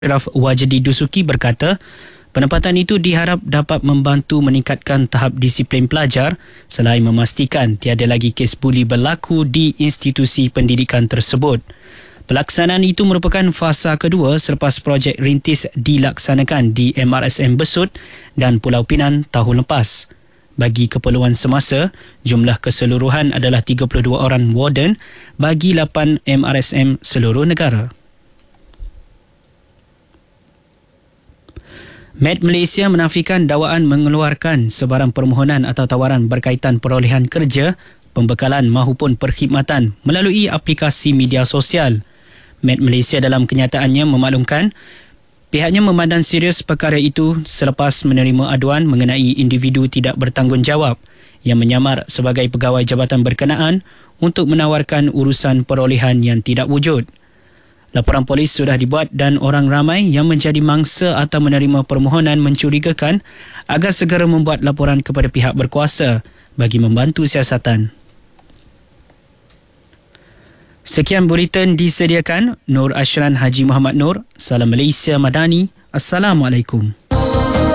Ashraf Wajdi Dusuki berkata, penempatan itu diharap dapat membantu meningkatkan tahap disiplin pelajar selain memastikan tiada lagi kes buli berlaku di institusi pendidikan tersebut. Pelaksanaan itu merupakan fasa kedua selepas projek rintis dilaksanakan di MRSM Besut dan Pulau Pinang tahun lepas. Bagi keperluan semasa, jumlah keseluruhan adalah 32 orang warden bagi 8 MRSM seluruh negara. Med Malaysia menafikan dakwaan mengeluarkan sebarang permohonan atau tawaran berkaitan perolehan kerja, pembekalan mahupun perkhidmatan melalui aplikasi media sosial. Med Malaysia dalam kenyataannya memaklumkan pihaknya memandang serius perkara itu selepas menerima aduan mengenai individu tidak bertanggungjawab yang menyamar sebagai pegawai jabatan berkenaan untuk menawarkan urusan perolehan yang tidak wujud. Laporan polis sudah dibuat dan orang ramai yang menjadi mangsa atau menerima permohonan mencurigakan agar segera membuat laporan kepada pihak berkuasa bagi membantu siasatan. Sekian buletin disediakan Nur Ashran Haji Muhammad Nur. Salam Malaysia Madani. Assalamualaikum.